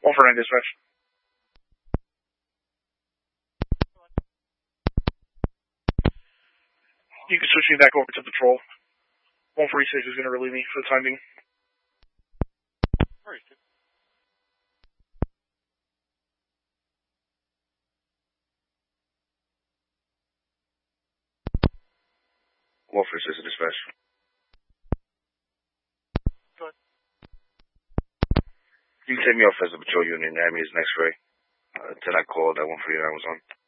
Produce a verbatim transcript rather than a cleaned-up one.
one for nine dispatch. You can switch me back over to patrol. one forty-six is going to relieve me for the time being. one forty-six dispatch. Go ahead. You can take me off as a patrol unit and add me as an X-ray. Uh, till I called that one forty-nine was on.